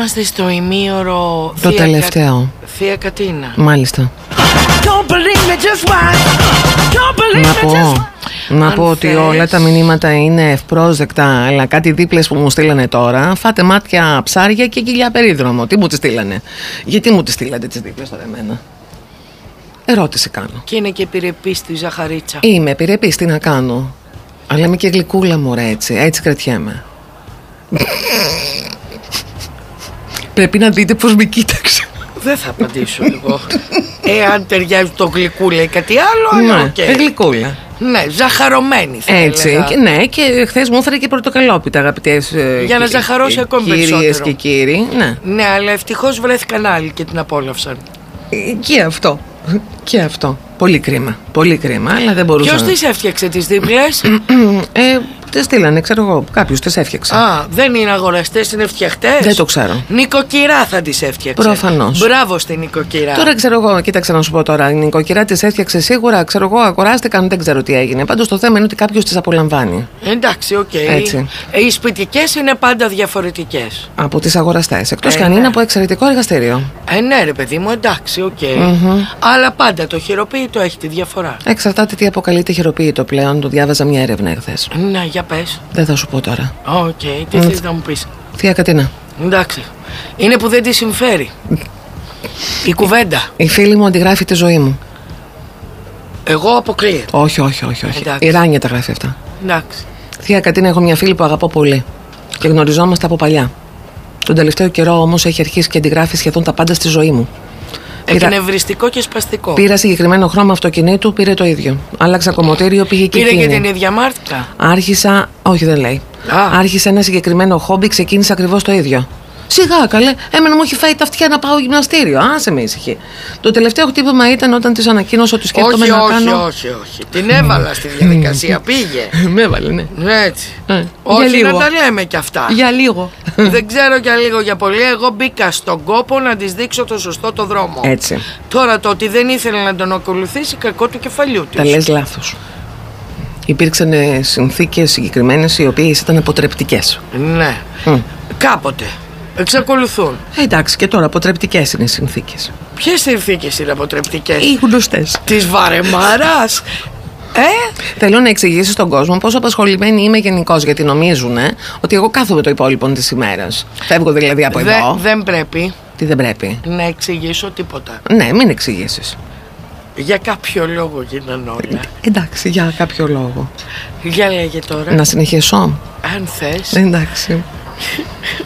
Είμαστε στο ημίωρο το τελευταίο. Θεία Κατίνα. Μάλιστα. Να πω ότι όλα τα μηνύματα είναι ευπρόσδεκτα, αλλά κάτι δίπλες που μου στείλανε τώρα, φάτε μάτια ψάρια και κοιλιά περίδρομο. Τι μου τις στείλανε? Γιατί μου τις στείλατε τις δίπλες τώρα εμένα? Ερώτηση κάνω. Και είναι και επιρρεπής τη ζαχαρίτσα. Είμαι επιρρεπής, τι να κάνω? Αλλά είμαι και γλυκούλα μωρέ, έτσι κρατιέμαι. Πρέπει να δείτε πως με κοίταξε. Δεν θα απαντήσω εγώ. Εάν ταιριάζει το γλυκούλα ή κάτι άλλο, ναι, okay. Γλυκούλα. Ναι, ζαχαρωμένη θα έτσι, έλεγα. Ναι, και χθες μου έφερε και πορτοκαλόπιτα, αγαπητές για να ζαχαρώσει ακόμη περισσότερο. Κυρίες και κύριοι, ναι. Ναι, αλλά ευτυχώς βρέθηκαν άλλοι και την απόλαυσαν. Και αυτό. Πολύ κρίμα, αλλά δεν μπορούσα. Ποιος τις έφτιαξε τις δίπλες? Τις στείλανε, ξέρω εγώ, κάποιος τις έφτιαξε. Α, δεν είναι αγοραστές, είναι φτιαχτές. Δεν το ξέρω. Νοικοκυρά θα τις έφτιαξε. Προφανώς. Μπράβο στην νοικοκυρά. Τώρα ξέρω εγώ, κοίταξε να σου πω τώρα. Η νοικοκυρά τις έφτιαξε σίγουρα, ξέρω εγώ, αγοράστηκαν, δεν ξέρω τι έγινε. Πάντως το θέμα είναι ότι κάποιος τις απολαμβάνει. Εντάξει, οκ. Έτσι. Οι σπιτικές είναι πάντα διαφορετικές από τις αγοραστές. Εκτός κι αν είναι από εξαιρετικό εργαστήριο. Ναι, ρε παιδί μου, εντάξει, οκ. Αλλά πάντα το χειροποίητο έχει τη διαφορά. Εξαρτάται τι αποκαλείται χειροποίητο πλέον. Το διάβαζα μια έρευνα εχθές. Ναι, για πες. Δεν θα σου πω τώρα. Οκ, τι θες να μου πεις? Θεία Κατίνα. Εντάξει. Είναι που δεν τη συμφέρει η κουβέντα. Η φίλη μου αντιγράφει τη ζωή μου. Εγώ αποκλείεται. Όχι. Η Ράνια τα γράφει αυτά. Εντάξει. Θεία Κατίνα, έχω μια φίλη που αγαπώ πολύ και γνωριζόμαστε από παλιά. Τον τελευταίο καιρό όμως έχει αρχίσει και αντιγράφει σχεδόν τα πάντα στη ζωή μου. Εκνευριστικό και σπαστικό. Πήρα συγκεκριμένο χρώμα αυτοκινήτου, πήρε το ίδιο. Άλλαξα κομμωτήριο, πήγε και εκείνη. Πήρε και την ίδια μάρκα. Άρχισα. Όχι, δεν λέει. Άρχισε ένα συγκεκριμένο χόμπι, ξεκίνησε ακριβώς το ίδιο. Σιγά καλέ, εμένα μου έχει φάει τα αυτιά να πάω γυμναστήριο. Άσε με ήσυχη. Το τελευταίο χτύπημα ήταν όταν της ανακοίνωσα ότι σκέφτομαι να κάνω. Όχι. Την έβαλα στη διαδικασία, πήγε. Με έβαλε, ναι. Έτσι. Όχι να τα λέμε κι αυτά. Για λίγο. Δεν ξέρω για λίγο για πολύ. Εγώ μπήκα στον κόπο να της δείξω το σωστό το δρόμο. Έτσι. Τώρα το ότι δεν ήθελε να τον ακολουθήσει, κακό του κεφαλιού της. Τα λες λάθος. Υπήρξαν συνθήκες συγκεκριμένες οι οποίες ήταν αποτρεπτικές. Ναι. Κάποτε. Εξακολουθούν. Εντάξει, και τώρα αποτρεπτικές είναι οι συνθήκες. Ποιες συνθήκες είναι αποτρεπτικές? Οι γνωστές. Της βαρεμάρας. Θέλω να εξηγήσει στον κόσμο πόσο απασχολημένη είμαι γενικώς, γιατί νομίζουν ότι εγώ κάθομαι το υπόλοιπο της ημέρας. Φεύγω δηλαδή από εδώ. Δεν πρέπει. Τι δεν πρέπει? Να εξηγήσω τίποτα. Ναι, μην εξηγήσεις. Για κάποιο λόγο γίνανε όλα. Εντάξει, για κάποιο λόγο. Για λέγε τώρα. Να συνεχίσω. Αν θες. Εντάξει.